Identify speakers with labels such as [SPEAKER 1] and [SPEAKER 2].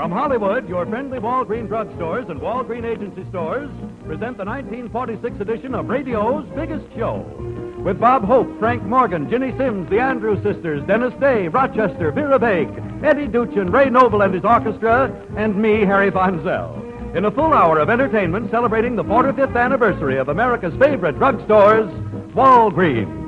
[SPEAKER 1] From Hollywood, your friendly Walgreen drugstores and Walgreen agency stores present the 1946 edition of radio's biggest show. With Bob Hope, Frank Morgan, Ginny Sims, the Andrews Sisters, Dennis Day, Rochester, Vera Vague, Eddie Duchin, Ray Noble and his orchestra, and me, Harry Von Zell. In a full hour of entertainment celebrating the 45th anniversary of America's favorite drugstores, Walgreens.